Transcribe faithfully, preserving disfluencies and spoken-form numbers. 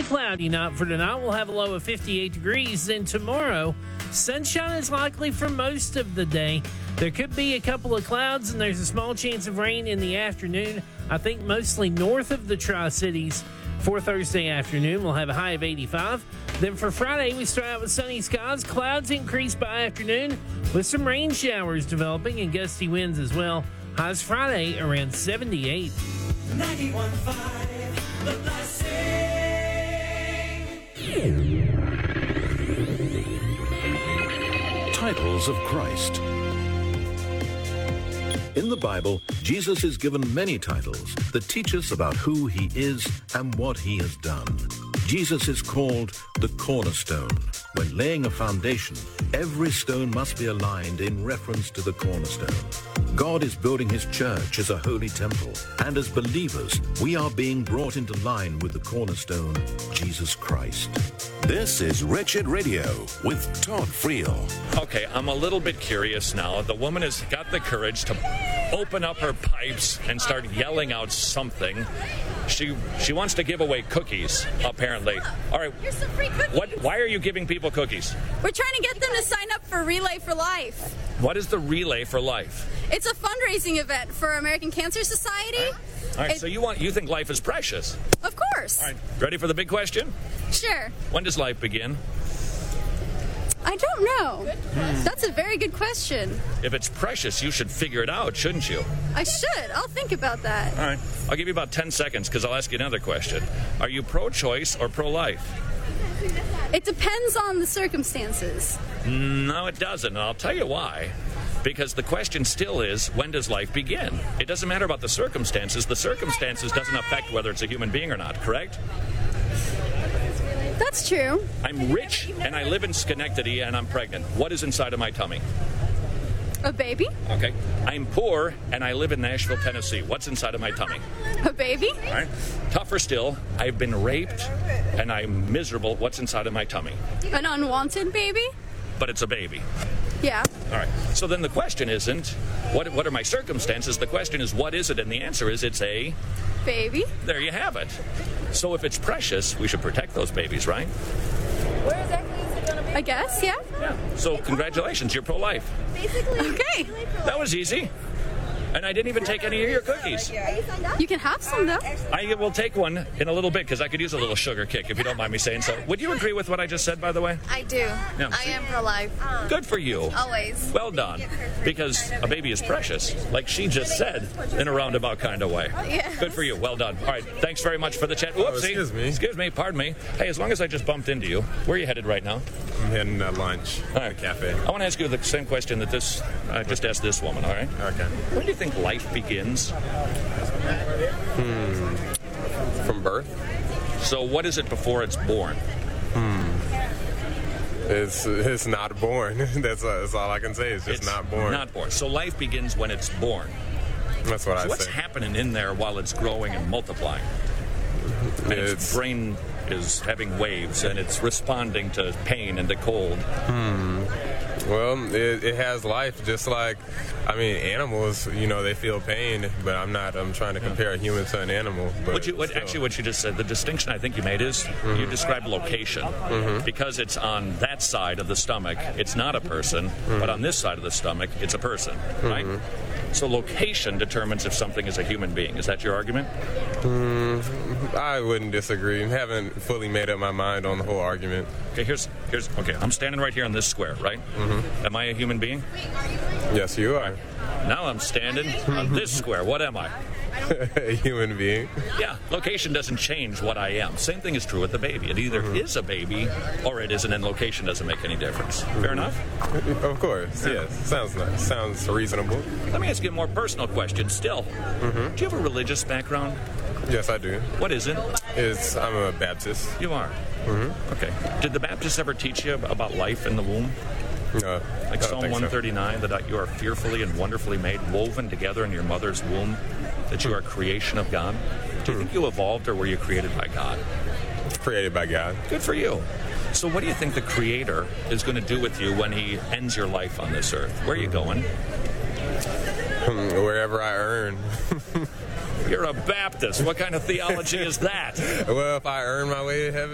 cloudy night for tonight. We'll have a low of fifty-eight degrees. Then tomorrow, sunshine is likely for most of the day. There could be a couple of clouds, and there's a small chance of rain in the afternoon. I think mostly north of the Tri-Cities. For Thursday afternoon, we'll have a high of eighty-five. Then for Friday, we start out with sunny skies. Clouds increase by afternoon with some rain showers developing and gusty winds as well. Highs Friday around seventy-eight. ninety-one point five, The Blessing. Titles of Christ. In the Bible, Jesus is given many titles that teach us about who he is and what he has done. Jesus is called the cornerstone. When laying a foundation, every stone must be aligned in reference to the cornerstone. God is building his church as a holy temple, and as believers, we are being brought into line with the cornerstone, Jesus Christ. This is Wretched Radio with Todd Friel. Okay, I'm a little bit curious now. The woman has got the courage to open up her pipes and start yelling out something. She she wants to give away cookies, apparently. All right. Here's some free cookies. What? Why are you giving people cookies? We're trying to get them to sign up for Relay for Life. What is the Relay for Life? It's a fundraising event for American Cancer Society. All right, All right it, so you want you think life is precious? Of course. All right. Ready for the big question? Sure. When does life begin? I don't know. Hmm. That's a very good question. If it's precious, you should figure it out, shouldn't you? I should. I'll think about that. All right. I'll give you about ten seconds because I'll ask you another question. Are you pro-choice or pro-life? It depends on the circumstances. No, it doesn't, and I'll tell you why. Because the question still is, when does life begin? It doesn't matter about the circumstances. The circumstances doesn't affect whether it's a human being or not, correct? That's true. I'm rich, and I live in Schenectady, and I'm pregnant. What is inside of my tummy? A baby. Okay. I'm poor, and I live in Nashville, Tennessee. What's inside of my tummy? A baby. All right. Tougher still, I've been raped, and I'm miserable. What's inside of my tummy? An unwanted baby. But it's a baby. Yeah. All right. So then the question isn't, what what are my circumstances? The question is, what is it? And the answer is, it's a... baby. There you have it. So if it's precious, we should protect those babies, right? Where exactly is it going to be? I guess, yeah. Yeah. So congratulations, you're pro-life. Basically. Okay. That was easy. And I didn't even take any of your cookies. You can have some, though. I will take one in a little bit because I could use a little sugar kick, if you don't mind me saying so. Would you agree with what I just said, by the way? I do. Yeah. I am pro-life. Good for you. Always. Well done. Because a baby is precious, like she just said, in a roundabout kind of way. Yes. Good for you. Well done. All right. Thanks very much for the chat. Whoopsie. Oh, excuse me. Excuse me. Pardon me. Hey, as long as I just bumped into you, where are you headed right now? I'm heading to lunch All at right. a cafe. I want to ask you the same question that this I just asked this woman, all right? Okay. When do you think life begins? Hmm. From birth? So what is it before it's born? Hmm. It's it's not born. that's, uh, that's all I can say. It's just It's not born. Not born. So life begins when it's born. That's what So I what's say. happening in there while it's growing and multiplying? And its It's- brain is having waves and it's responding to pain and to cold. Hmm. Well, it, it has life, just like, I mean, animals. You know, they feel pain, but I'm not. I'm trying to compare a human to an animal. But What you, what, still. actually, what you just said, the distinction I think you made is Mm-hmm. you described location. Mhm. Because it's on that side of the stomach, it's not a person, Mm-hmm. but on this side of the stomach, it's a person, right? So location determines if something is a human being. Is that your argument? Mm, I wouldn't disagree. I haven't fully made up my mind on the whole argument. Okay, here's here's okay. I'm standing right here on this square, right? Mm-hmm. Am I a human being? Yes, you are. Now I'm standing on this square. What am I? A human being. Yeah, location doesn't change what I am. Same thing is true with the baby. It either Mm-hmm. is a baby or it isn't, and location doesn't make any difference. Fair enough? Of course, yes. Sounds nice. Sounds reasonable. Let me ask you a more personal question still. Mm-hmm. Do you have a religious background? Yes, I do. What is it? It's, I'm a Baptist. You are? Mm-hmm. Okay. Did the Baptists ever teach you about life in the womb? No. Like I don't Psalm think so. one thirty-nine, that you are fearfully and wonderfully made, woven together in your mother's womb, that you are a creation of God? Do you think you evolved or were you created by God? Created by God. Good for you. So what do you think the Creator is going to do with you when He ends your life on this earth? Where are you going? Hmm, Wherever I earn. You're a Baptist. What kind of theology is that? Well, if I earn my way to heaven,